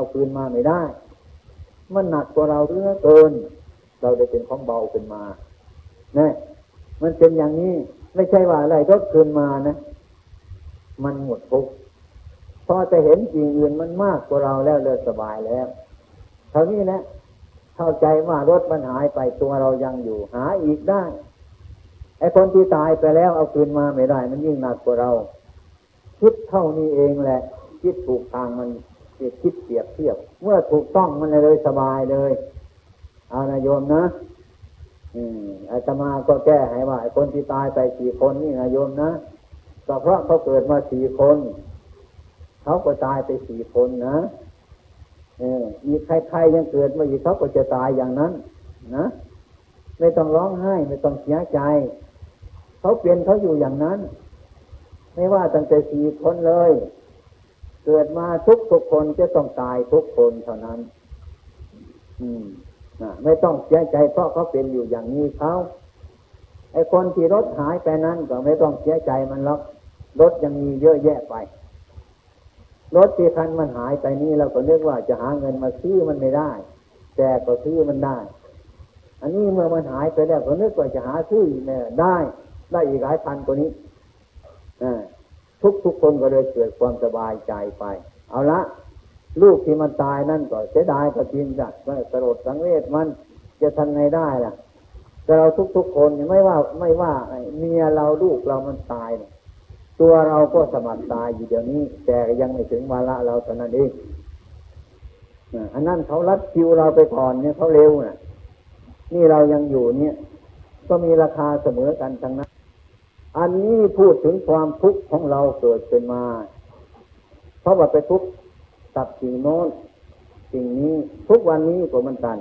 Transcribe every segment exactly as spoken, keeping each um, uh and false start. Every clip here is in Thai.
คืนมาไม่ได้มันหนักกว่าเราเหลือเกินเราได้เป็นของเบาขึ้นมาเนี่ยมันเป็นอย่างนี้ไม่ใช่ว่าอะไรรถคืนมานะมันหมดทุกข์พอจะเห็นสิ่งอื่นมันมากกว่าเราแล้วเลยสบายแล้วเท่านี้นะเข้าใจว่ารถมันหายไปตัวเรายังอยู่หาอีกได้ไอ้คนที่ตายไปแล้วเอาคืนมาไม่ได้มันยิ่งหนักกว่าเราคิดเท่านี้เองแหละคิดถูกทางมันคิดเปรียบเทียบเมื่อถูกต้องมันเลยสบายเลยเอานะโยมนะอืมอาตมาก็แก้ให้ว่าไอ้คนที่ตายไปสี่คนนี่นะโยมนะก็เพราะเขาเกิดมาสี่คนเขาก็ตายไปสี่คนนะเอออีกใครๆยังเกิดมาอีกเขาก็จะตายอย่างนั้นนะไม่ต้องร้องไห้ไม่ต้องเสียใจเขาเปลี่ยนเขาอยู่อย่างนั้นไม่ว่าตั้งแต่สี่คนเลยเกิดมาทุกทุกคนจะต้องตายทุกคนเท่านั้นอืมนะไม่ต้องเสียใจเพราะเขาเป็นอยู่อย่างนี้เขาไอ้คนที่รถหายไปนั้นก็ไม่ต้องเสียใจมันหรอกรถยังมีเยอะแยะไปรถที่คันมันหายไปนี่เราก็นึกว่าจะหาเงินมาซื้อมันไม่ได้แต่ก็ซื้อมันได้อันนี้เมื่อมันหายไปแล้วก็นึกว่าจะหาซื้อเนี่ยได้ได้อีกหลายพันกว่านี้ทุกทุกคนก็เลยเกิดความสบายใจไปเอาละลูกที่มันตายนั่นก็เสียดายก็จริงจ้ะไม่สลดสังเวชมันจะทำไงได้ล่ะแต่เราทุกๆคนไม่ว่าไม่ว่าเมียเราลูกเรามันตายตัวเราก็สมัครตายอยู่เดี๋ยวนี้แต่ยังไม่ถึงวาระเราตอนนั้นเองอันนั้นเขารัดคิวเราไปก่อนเนี่ยเขาเร็วน่ะนี่เรายังอยู่เนี่ยก็มีราคาเสมอกันทั้งนั้นอันนี้พูดถึงความทุกข์ของเราเกิดขึ้นมาเพราะว่าไปทุกข์กับสิ่งโน้นสิ่งนี้ทุกวันนี้ก็มันกัน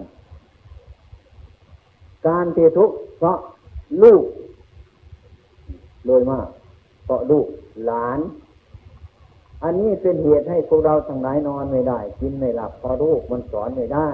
การที่ทุกข์เพราะลูกโดยมากเพราะลูกหลานอันนี้เป็นเหตุให้พวกเราทั้งหลายนอนไม่ได้กินไม่หลับเพราะลูกมันสอนไม่ได้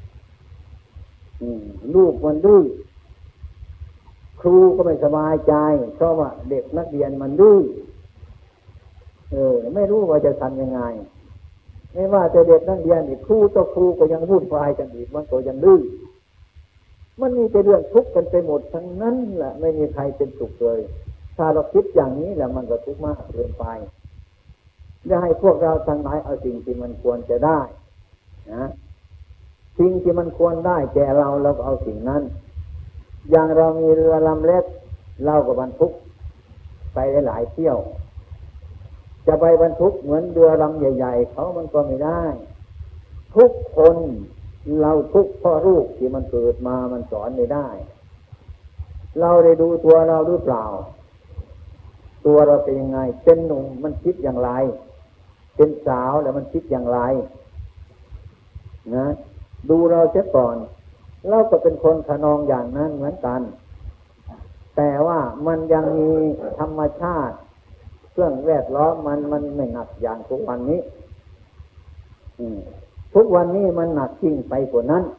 ลูกมันดื้อครูก็ไม่สบายใจเพราะว่าเด็กนักเรียนมันดื้อเออไม่รู้ว่าจะทำยังไงไม่ว่าจะเด็กนักเรียนอีกครูต่อครูก็ยังวุ่นวายกันอีกมันก็ยังดื้อมันมีแต่เรื่องทุกข์กันไปหมดทั้งนั้นแหละไม่มีใครเป็นสุขเลยถ้าเราคิดอย่างนี้แหละมันก็ทุกข์มากเกินไปจะให้พวกเราทั้งหลายเอาสิ่งที่มันควรจะได้นะสิ่งที่มันควรได้แก่เราเราก็เอาสิ่งนั้นอย่างเรามีเรือลำเล็กเราก็บรรทุกไปหลายเที่ยวจะไปบรรทุกเหมือนเรือลำใหญ่ๆเขามันก็ไม่ได้ทุกคนเราทุกพ่อลูกที่มันเกิดมามันสอนไม่ได้เราได้ดูตัวเราหรือเปล่าตัวเราเป็นยังไงเป็นหนุ่มมันคิดอย่างไรเป็นสาวแล้วมันคิดอย่างไรนะดูเราเสียก่อนเราก็เป็นคนขนองอย่างนั้นเหมือนกันแต่ว่ามันยังมีธรรมชาติเครื่องแวดล้อมมันมันไม่หนักอย่างทุกวันนี้ทุกวันนี้มันหนักจริงไปกว่านั้น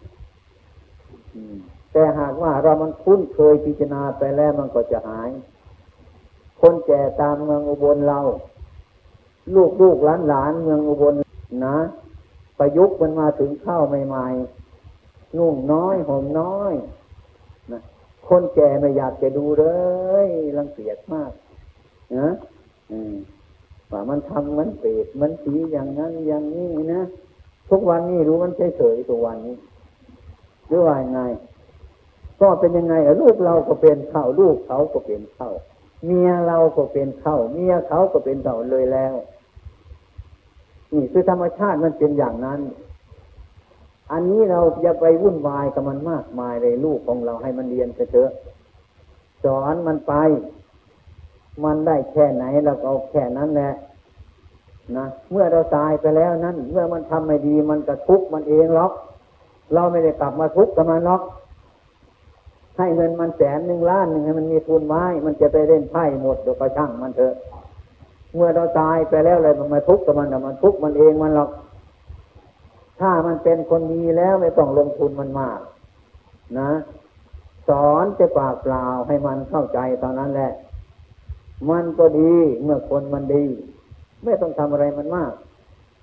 แต่หากว่าเรามันคุ้นเคยพิจารณาไปแล้วมันก็จะหายคนแก่ตามเมืองอุบลเราลูกลูกหลานหลานเมืองอุบลนะประยุกต์มันมาถึงข้าวใหม่ๆนุ่งน้อยห่มน้อยนะคนแก่ไม่อยากจะดูเลยรังเกียจมากนะอืมว่ามันทำมันเปรตมันผีอย่างนั้นอย่างนี้นะทุกวันนี้รู้มันเฉยๆตัววันนี้หรือว่ายังไงก็เป็นยังไงลูกเราก็เป็นเข้าลูกเขาก็เป็นเข้าเมียเราก็เป็นเข้าเมียเขาก็เป็นเข้าเลยแล้วนี่คือธรรมชาติมันเป็นอย่างนั้นอันนี้เราอย่าไปวุ่นวายกับมันมากมายเลยลูกของเราให้มันเรียนไปเถอะสอนมันไปมันได้แค่ไหนเราก็เอาแค่นั้นแหละนะเมื่อเราตายไปแล้วนั้นเมื่อมันทำไม่ดีมันก็ทุกข์มันเองหรอกเราไม่ได้กลับมาทุกข์กับมันหรอกให้เงินมันแสนหนึ่งล้านหนึ่งให้มันมีทุนไว้มันจะไปเล่นไพ่หมดเดี๋ยวก็ช่างมันเถอะเมื่อเราตายไปแล้วเลยมันมาทุกข์กับมันแต่มันทุกข์มันเองมันหรอกถ้ามันเป็นคนดีแล้วไม่ต้องลงทุนมันมากนะสอนจะปากเปล่าให้มันเข้าใจตอนนั้นแหละมันก็ดีเมื่อคนมันดีไม่ต้องทำอะไรมันมาก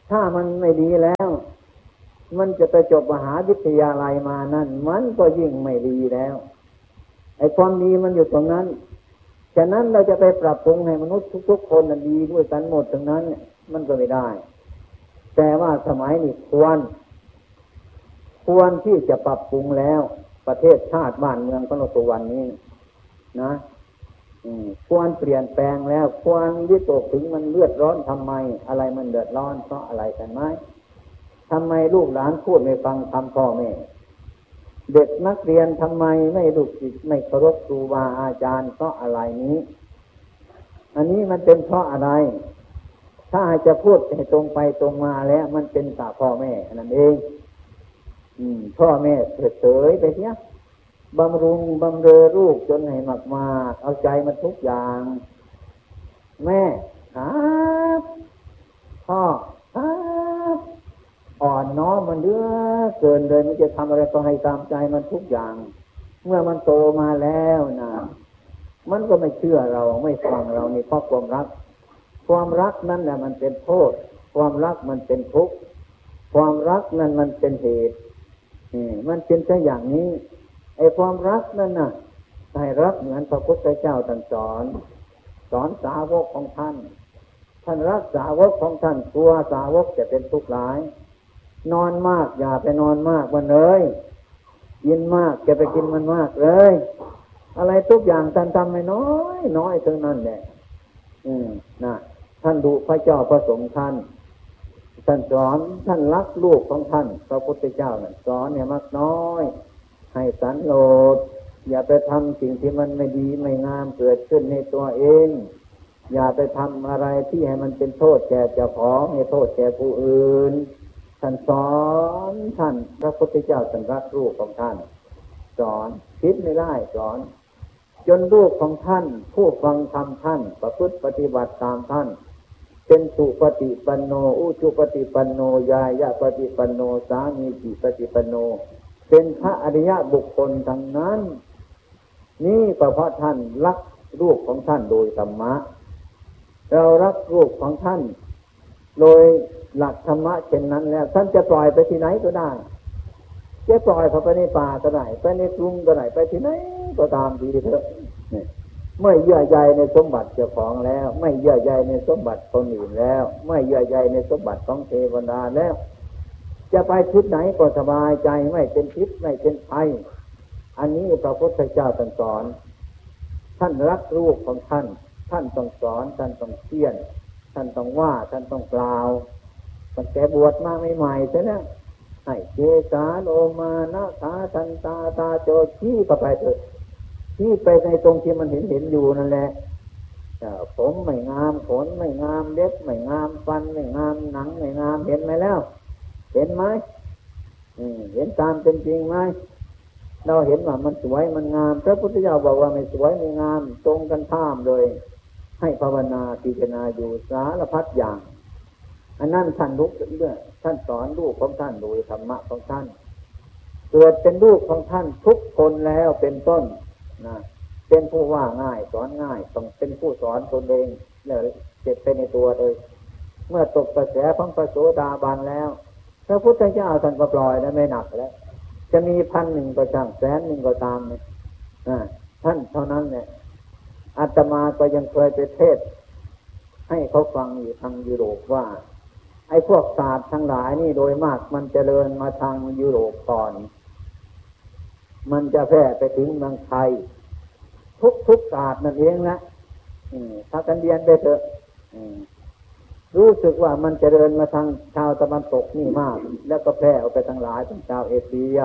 ถ้ามันไม่ดีแล้วมันจะไปจบมหาวิทยาลัยมานั่นมันก็ยิ่งไม่ดีแล้วไอ้ความดีมันอยู่ตรงนั้นฉะนั้นเราจะไปปรับปรุงให้มนุษย์ทุกๆคนดีด้วยกันหมดตรงนั้นมันก็ไม่ได้แต่ว่าสมัยนี้ควรควรที่จะปรับปรุงแล้วประเทศชาติบ้านเมืองของเราตัววันนี้นะควรเปลี่ยนแปลงแล้วควรวิตกถึงมันเลือดร้อนทำไมอะไรมันเดือดร้อนเพราะอะไรกันไหมทำไมลูกหลานพูดไม่ฟังคำพ่อแม่เด็กนักเรียนทำไมไม่ลูกศิษย์ไม่เคารพครูบาอาจารย์เพราะอะไรนี้อันนี้มันเป็นเพราะอะไรถ้าจะพูดให้ตรงไปตรงมาแล้วมันเป็นตาพ่อแม่นั่นเองอืมพ่อแม่เฉยๆไปเสียบำรุงบำเรอลูกจนให้มากๆเอาใจมันทุกอย่างแม่ครับพ่อครับอ่อนน้อมมันเดือเกินเลยมันจะทำอะไรก็ให้ตามใจมันทุกอย่างเมื่อมันโตมาแล้วนะมันก็ไม่เชื่อเราไม่ฟังเรานี่เพราะความรักความรักนั่นแหละมันเป็นโทษความรักมันเป็นทุกข์ความรักนั่นมันเป็นเหตุนี่มันเป็นแค่อย่างนี้ไอ้ความรักนั่นน่ะให้รักเหมือนพระพุทธเจ้าท่านสอนสอนสาวกของท่านท่านรักสาวกของท่านกลัวสาวกจะเป็นทุกข์ร้ายนอนมากอย่าไปนอนมากมันเลยกินมากอย่าไปกินมันมากเลยอะไรทุกอย่างท่านทำไม่น้อยน้อยเท่านั้นแหละอืมนะท่านดูพระเจ้าพระสงฆ์ท่านท่านสอนท่านรักลูกของท่านพระพุทธเจ้าน่ะสอนเนี่ยมากน้อยให้สันโดษอย่าไปทำสิ่งที่มันไม่ดีไม่งามเกิดขึ้นในตัวเองอย่าไปทำอะไรที่ให้มันเป็นโทษแก่เจ้าของให้โทษแก่ผู้อื่นท่านสอนท่านพระพุทธเจ้าท่านรักลูกของท่านสอนคิดไม่ได้สอนจนลูกของท่านผู้ฟังธรรมท่านประพฤติปฏิบัติตามท่านเป็นสุปฏิปันโนอุชุปฏิปันโนยายะปฏิปันโนสามีจิปฏิปันโนเป็นพระอริยบุคคลทั้งนั้นนี่เพราะท่านรักลูกของท่านโดยธรรมะเรารักลูกของท่านโดยหลักธรรมะเช่นนั้นแล้วท่านจะปล่อยไปที่ไหนก็ได้จะปล่อยเขาไปในป่าก็ได้ไปในกรุงก็ได้ไปที่ไหนก็ตามดีเถอะไม่เยื่อใยในสมบัติเจ้าของแล้วไม่เยื่อใยในสมบัติคนอื่นแล้วไม่เยื่อใยในสมบัติของเทวดาแล้วจะไปทิศไหนก็สบายใจไม่เป็นพิษไม่เป็นภัยอันนี้พระพุทธเจ้าสอนท่านรักลูกของท่านท่านต้องสอนท่านต้องเชี่ยนท่านต้องว่าท่านต้องกล่าวตั้งแต่บวชมาใหม่ๆใช่ไหมให้เจสาโลมานะตาทันตาตาโจชี้ก็ไปเถอะชี้ไปในตรงที่มันเห็นเห็นอยู่นั่นแหละผมไม่งามขนไม่งามเล็บไม่งามฟันไม่งามหนังไม่งามเห็นไหมแล้วเห็นไหมเห็นตามเป็นจริงไหมเราเห็นว่ามันสวยมันงามพระพุทธเจ้าบอกว่าไม่สวยไม่งามตรงกันข้ามเลยให้ภาวนาพิจารณาอยู่สารพัดอย่างอันนั้นท่านรู้เรื่องท่านสอนลูกของท่านโดยธรรมะของท่านเกิดเป็นลูกของท่านทุกคนแล้วเป็นต้นนะเป็นผู้ว่าง่ายสอนง่ายต้องเป็นผู้สอนตนเองเนี่ยเจ็บไปในตัวเลยเมื่อตกกระแสของพระโสดาบันแล้วพระพุทธเจ้าท่านก็ปล่อยแล้วไม่หนักแล้วจะมีพันหนึ่งก็ช่างแสนหนึ่งก็ตามเนี่ยท่านเท่านั้นเนี่ยอาตมาก็ยังเคยไปเทศให้เขาฟังอยู่ทางยุโรปว่าไอ้พวกศาสตร์ทั้งหลายนี่โดยมากมันเจริญมาทางยุโรปก่อนมันจะแพร่ไปถึงเมืองไทยทุกทุกศาสตร์นั่นเองนะถ้ากันเรียนไปเถอะรู้สึกว่ามันเจริญมาทางชาวตะวันตกนี่มากแล้วก็แพร่ออกไปทางหลายทางชาวเอเชีย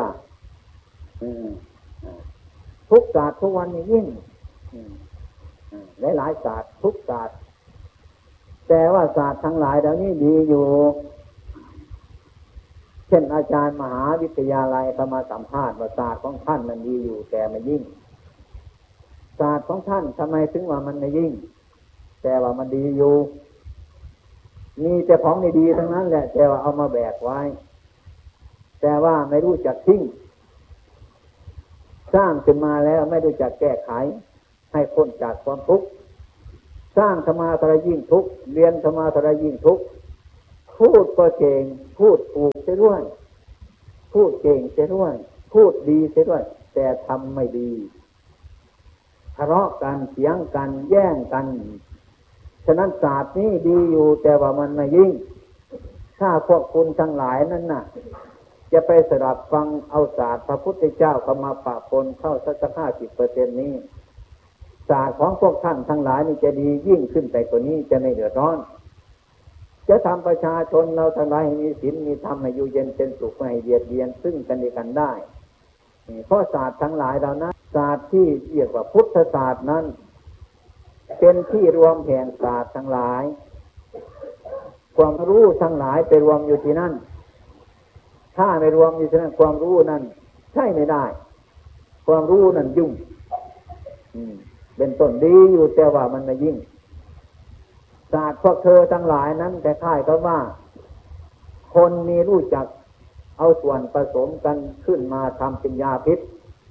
ทุกศาสตร์ทุกวันนี้ยิ่งหลายหลายศาสตร์ทุกศาสตร์แต่ว่าศาสตร์ทั้งหลายเดี๋ยวนี้ดีอยู่เช่นอาจารย์มหาวิทยาลัยเขามาสัมภาษณ์ว่าศาสตร์ของท่านมันดีอยู่แต่ไม่ยิ่งศาสตร์ของท่านทำไมถึงว่ามันไม่ยิ่งแต่ว่ามันดีอยู่มีแต่ของดีๆทั้งนั้นแหละแต่ว่าเอามาแบกไว้แต่ว่าไม่รู้จักทิ้งสร้างขึ้นมาแล้วไม่รู้จักแก้ไขให้พ้นจากความทุกข์สร้างธรรมะทระยิ่งทุกข์เรียนธรรมะทระยิ่งทุกข์พูดก็เก่งพูดถูกเสียด้วยพูดเก่งเสียด้วยพูดดีเสียด้วยแต่ทำไม่ดีทะเลาะกันเถียงกันแย่งกันฉะนั้นศาสตร์นี้ดีอยู่แต่ว่ามันไม่ยิ่งถ้าพวกคุณทั้งหลายนั้นน่ะจะไปสดับฟังเอาศาสตร์พระพุทธเจ้าเข้ามาปะปนเข้าสักห้าสิบเปอร์เซ็นต์นี้ศาสตร์ของพวกท่านทั้งหลายนี่จะดียิ่งขึ้นไปกว่านี้จะไม่เดือดร้อนจะทำประชาชนเราทั้งหลายให้มีศีลมีธรรมให้อยู่เย็นเป็นสุขไม่เบียดเบียนซึ่งกันและกันได้เพราะศาสตร์ทั้งหลายเหล่านั้นศาสตร์ที่เรียกว่าพุทธศาสตร์นั้นเป็นที่รวมแห่งศาสตร์ทั้งหลายความรู้ทั้งหลายไปรวมอยู่ที่นั่นถ้าไม่รวมอยู่ที่นั่นความรู้นั้นใช่ไม่ได้ความรู้นั้นยุ่งเป็นต้นดีอยู่แต่ว่ามันไม่ยิ่งศาสตร์พวกเธอทั้งหลายนั้นแต่ค่ายก็ว่าคนมีรู้จักเอาส่วนผสมกันขึ้นมาทำเป็นยาพิษ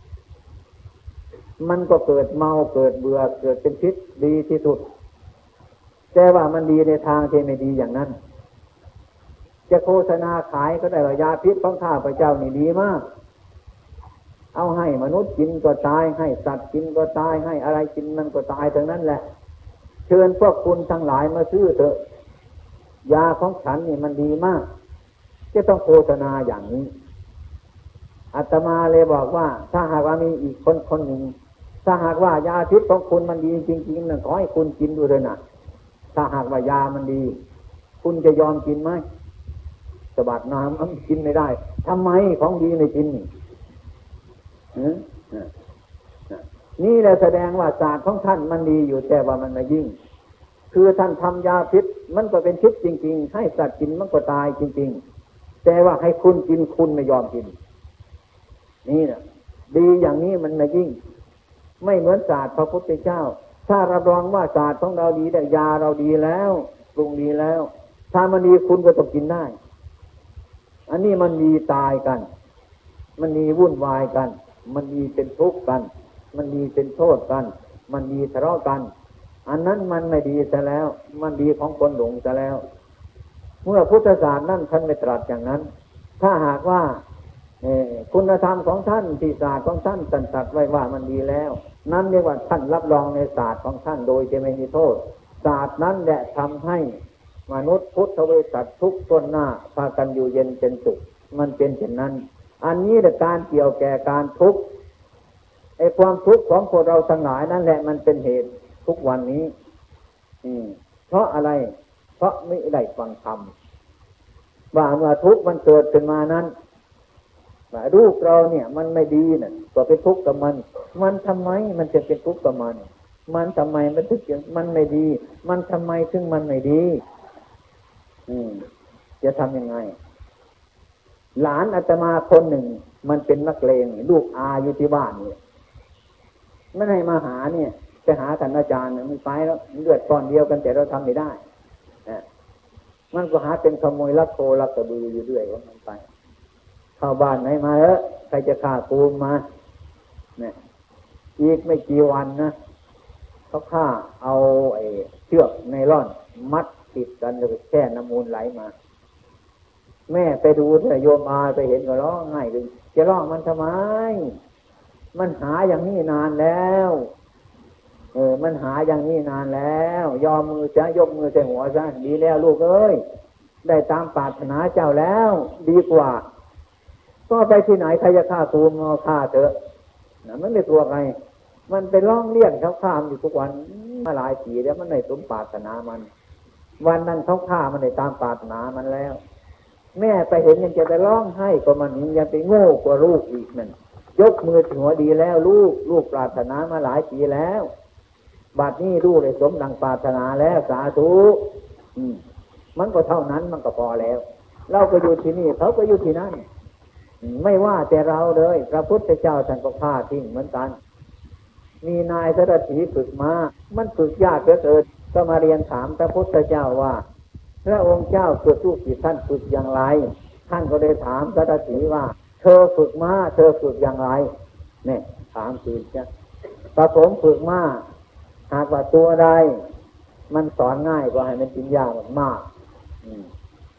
มันก็เกิดเมาเกิดเบื่อเกิดเป็นพิษดีที่สุดแต่ว่ามันดีในทางที่ไม่ดีอย่างนั้นจะโฆษณาขายก็ได้ว่ายาพิษของข้าพเจ้านี่ดีมากเอาให้มนุษย์กินก็ตายให้สัตว์กินก็ตายให้อะไรกินมันก็ตายทั้งนั้นแหละเชิญพวกคุณทั้งหลายมาซื้อเถอะยาของฉันนี่มันดีมากจะต้องโฆษณาอย่างนี้อาตมาเลยบอกว่าถ้าหากว่ามีอีกคนคนหนึ่งถ้าหากว่ายาพิษของคุณมันดีจริงๆนะขอให้คุณกินดูเลยนะถ้าหากว่ายามันดีคุณจะยอมกินไหมสะบัดน้ำมันกินไม่ได้ทำไมของดีไม่กินนี่นี่แหละแสดงว่าศาสตร์ของท่านมันดีอยู่แต่ว่ามันไม่ยิ่งคือท่านทำยาพิษมันก็เป็นพิษจริงๆให้สัตว์กินมันก็ตายจริงๆแต่ว่าให้คุณกินคุณไม่ยอมกินนี่นะดีอย่างนี้มันไม่ยิ่งไม่เหมือนศาสตร์พระพุทธเจ้าถ้ารับรองว่าศาสตร์ของเราดีแต่ยาเราดีแล้วปรุงดีแล้วถ้ามันดีคุณก็ต้องกินได้อันนี้มันมีตายกันมันมีวุ่นวายกันมันมีเป็นทุกข์กันมันมีเป็นโทษกันมันมีทะเลาะกันอันนั้นมันไม่ดีซะแล้วมันดีของคนหลงซะแล้วเมื่อพุทธศาสนานั่นท่านไม่ตรัสอย่างนั้นถ้าหากว่าคุณธรรมของท่านที่ศาสตร์ของท่านตรัสไว้ว่ามันดีแล้วนั่นเรียกว่าท่านรับรองในศาสตร์ของท่านโดยจะไม่มีโทษศาสตร์นั้นแหละทำให้มนุษย์พุทธบริษัททุกต้นหน้าพากันอยู่เย็นเป็นสุขมันเป็นเช่นนั้นอันนี้แต่การเกี่ยวแก่การทุกข์ไอ้ความทุกข์ของพวกเราทั้งหลายนั่นแหละมันเป็นเหตุทุกวันนี้อืมเพราะอะไรเพราะไม่ได้ฟังธรรมว่าเมื่อทุกข์มันเกิดขึ้นมานั้นว่ารูปเราเนี่ยมันไม่ดีน่ะก็เป็นทุกข์กับมันมันทำไมมันจะเป็นทุกข์กับมันมันทำไมมันถึงมันไม่ดีมันทำไมถึงมันไม่ดีอืมจะทำยังไงหลานอาตมาคนหนึ่งมันเป็นนักเลงลูกอาอยู่ที่บ้านเนี่ยไม่ให้มาหาเนี่ยไปหาท่านอาจารย์มันไปแล้วเลือดก้อนเดียวกันแต่เราทำไม่ได้นะมันก็หาเป็นขโมยลักโทลักกระบืออยู่เรื่อยว่ามันไปเข้าบ้านไหนมาเออใครจะฆ่ากูมาเนี่ยอีกไม่กี่วันนะเขาฆ่าเอาไอ้เชือกไนล่อนมัดติดกันแล้วก็แช่น้ำมูลไหลมาแม่ไปดูเถอะโยมอาไปเห็นก็ร้องไห้เลยจะร้องมันทำไมมันหาอย่างนี้นานแล้วเออมันหาอย่างนี้นานแล้วยอมมือจะยกมือใส่หัวซะดีแล้วลูกเอ้ยได้ตามปรารถนาเจ้าแล้วดีกว่าก็ไปที่ไหนใครจะฆ่ากูมาฆ่าเถอะนะมันไม่ตัวใครมันไปร้องเรียกเขาฆ่าอยู่ทุกวันมาหลายปีแล้วมันไม่สมปรารถนามันวันนั้นเขาฆ่ามันได้ตามปรารถนามันแล้วแม่ไปเห็นยังจะไปร้องให้ก็มันยังไปโง่กว่าลูกอีกนั่นยกมือถึงหัวดีแล้วลูกลูกปรารถนามาหลายปีแล้วบัดนี้ลูกได้สมดังปรารถนาแล้วสาธุอืมมันก็เท่านั้นมันก็พอแล้วเราก็อยู่ที่นี่เขาก็อยู่ที่นั่นไม่ว่าแต่เราเลยพระพุทธเจ้าท่านก็ฆ่าทิ้งเหมือนกันมีนายสรถีฝึกมามันฝึกยากเหลือเกินก็มาเรียนถามพระพุทธเจ้าว่าพระองค์เจ้าฝึกลูกศิษย์ท่านฝึกอย่างไรท่านก็ได้ถามสรถีว่าเธอฝึกม้าเธอฝึกอย่างไรเนี่ยถามคืนจ้ะพระผมฝึกม้าหากว่าตัวใดมันสอนง่ายกว่าให้มันกินยากมาก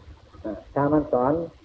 ถ้ามันสอน